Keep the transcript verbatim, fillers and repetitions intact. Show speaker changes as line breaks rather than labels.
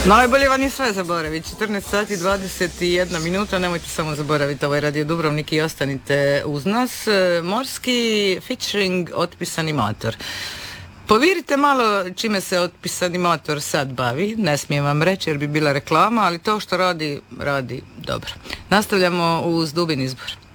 Najbolje vam je sve zaboraviti. četrnaest sati dvadeset jedna minuta, nemojte samo zaboraviti ovaj Radio Dubrovnik i ostanite uz nas. Morski featuring Otpis animator. Povirite malo čime se Otpis animator sad bavi, ne smijem vam reći jer bi bila reklama, ali to što radi, radi dobro. Nastavljamo uz Dubin izbor.